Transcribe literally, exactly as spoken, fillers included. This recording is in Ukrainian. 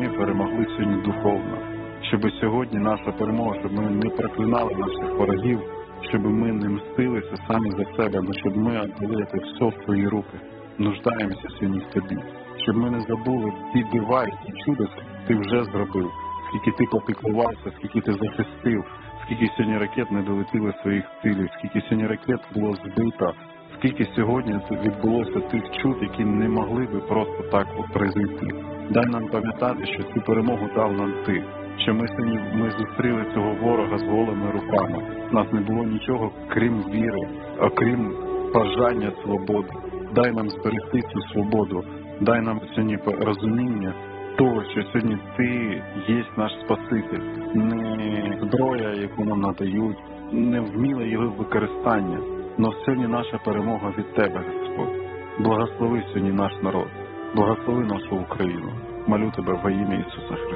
ми перемогли сьогодні духовно. Щоб сьогодні наша перемога, щоб ми не проклинали наших ворогів, щоб ми не мстилися самі за себе, але щоб ми віддали це все в твої руки. Нуждаємося сьогодні в тобі. Щоб ми не забули ті дива, ті чуда, ти вже зробив, скільки ти попіклувався, скільки ти захистив, скільки сьогодні ракет не долетіло своїх цілей, скільки сьогодні ракет було збито, скільки сьогодні відбулося тих чуд, які не могли би просто так произойти. Дай нам пам'ятати, що цю перемогу дав нам ти, що ми сьогодні ми зустріли цього ворога з голими руками. У нас не було нічого, крім віри, окрім бажання свободи. Дай нам зберегти цю свободу, дай нам сьогодні розуміння того, що сьогодні ти є наш Спаситель, не зброя, яку нам надають, не вміле його використання, але сьогодні наша перемога від тебе, Господь. Благослови сьогодні наш народ, благослови нашу Україну. Молю тебе во ім'я Ісуса Христа.